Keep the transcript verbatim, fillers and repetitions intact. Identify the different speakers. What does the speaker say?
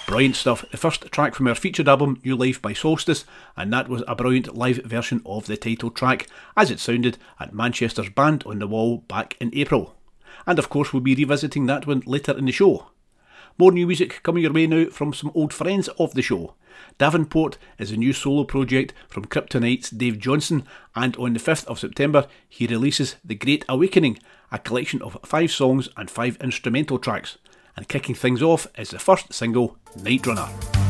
Speaker 1: Brilliant stuff. The first track from our featured album, New Life by Solstice, and that was a brilliant live version of the title track, as it sounded at Manchester's Band on the Wall back in April. And of course we'll be revisiting that one later in the show. More new music coming your way now from some old friends of the show. Davenport is a new solo project from Kryptonite's Dave Johnson, and on the fifth of September he releases The Great Awakening, a collection of five songs and five instrumental tracks. And kicking things off is the first single, Night Runner.